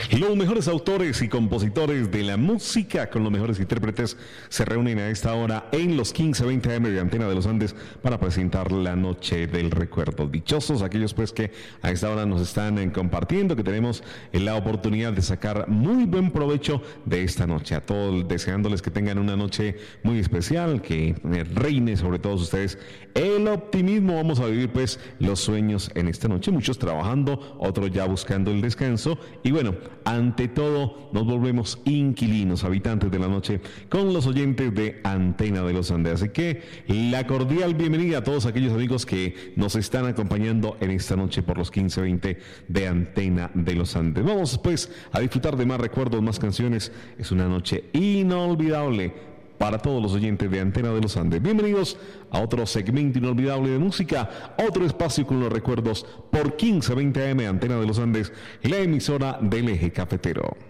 Los mejores autores y compositores de la música con los mejores intérpretes se reúnen a esta hora en los 15:20 AM de Antena de los Andes para presentar la Noche del Recuerdo. Dichosos aquellos pues que a esta hora nos están compartiendo, que tenemos la oportunidad de sacar muy buen provecho de esta noche. A todos deseándoles que tengan una noche muy especial, que reine sobre todos ustedes el optimismo. Vamos a vivir pues los sueños en esta noche, muchos trabajando, otros ya buscando el descanso y bueno, ante todo nos volvemos inquilinos, habitantes de la noche con los oyentes de Antena de los Andes. Así que la cordial bienvenida a todos aquellos amigos que nos están acompañando en esta noche por los 15:20 de Antena de los Andes. Vamos pues a disfrutar de más recuerdos, más canciones. Es una noche inolvidable para todos los oyentes de Antena de los Andes. Bienvenidos a otro segmento inolvidable de música, otro espacio con los recuerdos por 15:20 AM Antena de los Andes, la emisora del Eje Cafetero.